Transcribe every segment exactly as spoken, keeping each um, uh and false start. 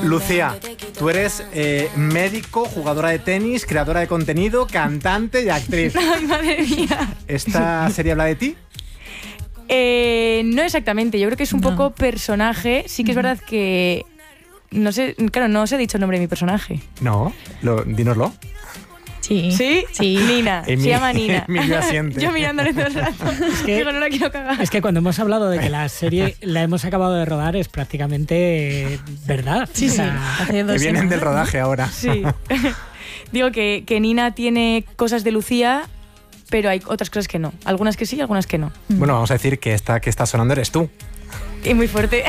Lucía, tú eres eh, médico, jugadora de tenis, creadora de contenido, cantante y actriz. Ay, madre mía. ¿Esta serie habla de ti? Eh, no exactamente, yo creo que es un No. poco personaje. Sí que es verdad que... No sé, claro, no os he dicho el nombre de mi personaje. No, lo, dínoslo. Sí. ¿Sí? Sí. Nina, Emi- se llama Nina. Emilio asiente. Yo mirándole todo el rato. Es que- Digo, no la quiero cagar. Es que cuando hemos hablado de que la serie la hemos acabado de rodar es prácticamente eh, verdad. Sí, O sí. sea, Hace Que dos vienen del semanas. rodaje ahora. Sí. Digo que, que Nina tiene cosas de Lucía, pero hay otras cosas que no. Algunas que sí y algunas que no. Bueno, vamos a decir que esta que está sonando eres tú. Y muy fuerte.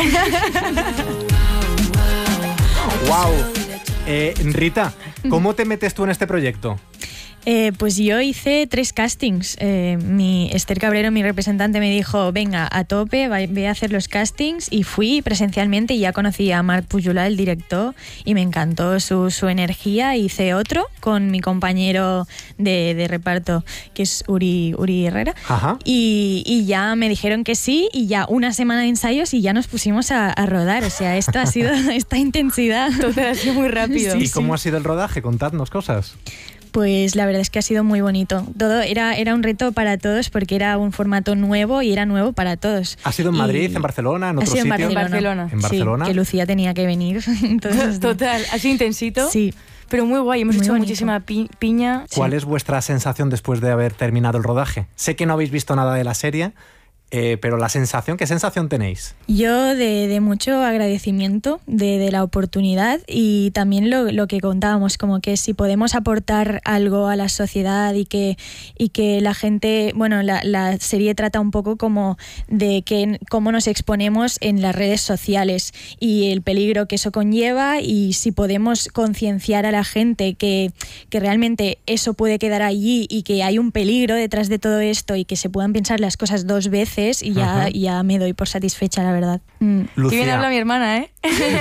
¡Wow! Eh, Rita, ¿cómo te metes tú en este proyecto? Eh, pues yo hice tres castings. Eh, mi Esther Cabrero, mi representante, me dijo, venga, a tope, va- ve a hacer los castings, y fui presencialmente y ya conocí a Marc Pujolà, el director, y me encantó su, su energía. Hice otro con mi compañero de, de reparto, que es Uri, Uri Herrera, Ajá. y, y ya me dijeron que sí, y ya una semana de ensayos y ya nos pusimos a, a rodar. O sea, esto ha sido esta intensidad. Todo ha sido muy rápido. Sí, ¿Y cómo ha sido el rodaje? Contadnos cosas. Pues la verdad es que ha sido muy bonito. Todo era, era un reto para todos porque era un formato nuevo y era nuevo para todos. ¿Ha sido en Y Madrid, en Barcelona, en ha otro sido en sitio? Barcelona. Barcelona. En Barcelona. Sí, que Lucía tenía que venir. Entonces, Total, ha sido intensito, Sí. pero muy guay. Hemos Muy hecho bonito. muchísima pi- piña. ¿Cuál es vuestra sensación después de haber terminado el rodaje? Sé que no habéis visto nada de la serie, eh, pero la sensación, ¿qué sensación tenéis? Yo de, de mucho agradecimiento de, de la oportunidad, y también lo, lo que contábamos, como que si podemos aportar algo a la sociedad y que, y que la gente, bueno, la, la serie trata un poco como de que, cómo nos exponemos en las redes sociales y el peligro que eso conlleva, y si podemos concienciar a la gente que, que realmente eso puede quedar allí y que hay un peligro detrás de todo esto y que se puedan pensar las cosas dos veces, y ya, Ajá. ya me doy por satisfecha, la verdad. Mm. Qué bien habla Lucía, mi hermana, ¿eh?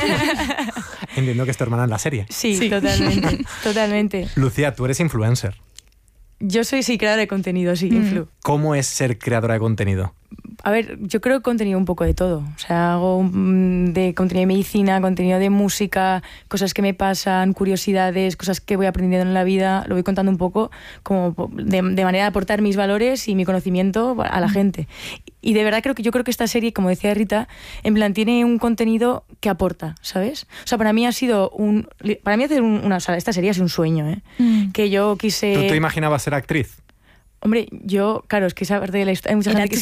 entiendo que es tu hermana en la serie. Sí, Sí. totalmente. Totalmente. Lucía, tú eres influencer. Yo soy sí creadora de contenido, sí, Mm. influ. ¿Cómo es ser creadora de contenido? A ver, yo creo que contenido un poco de todo. O sea, hago mm, de contenido de medicina, contenido de música, cosas que me pasan, curiosidades, cosas que voy aprendiendo en la vida. Lo voy contando un poco como de, de manera de aportar mis valores y mi conocimiento a la gente. Y de verdad creo que yo creo que esta serie, como decía Rita, en plan tiene un contenido que aporta, ¿sabes? O sea, para mí ha sido un... Para mí hacer un- una... O sea, esta serie ha sido un sueño, ¿eh? Mm. Que yo quise... ¿Tú te imaginabas ser actriz? Hombre, yo... Claro, es que esa parte de la historia... Hay mucha Era gente que tu